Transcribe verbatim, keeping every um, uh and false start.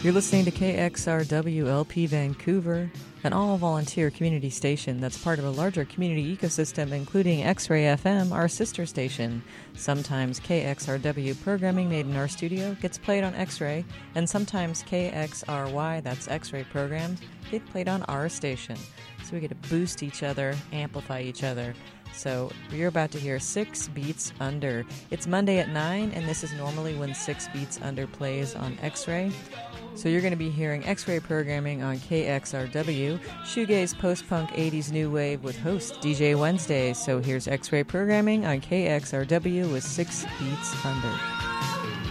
You're listening to K X R W L P Vancouver, an all-volunteer community station that's part of a larger community ecosystem, including X-Ray F M, our sister station. Sometimes K X R W programming made in our studio gets played on X-Ray, and sometimes K X R Y, that's X-Ray programs, get played on our station. So we get to boost each other, amplify each other. So you're about to hear Six Beats Under. It's Monday at nine, and this is normally when Six Beats Under plays on X-Ray. So you're going to be hearing X-Ray programming on K X R W, shoegaze, post-punk, eighties new wave with host D J Wednesdays. So here's X-Ray programming on K X R W with Six Beats Under.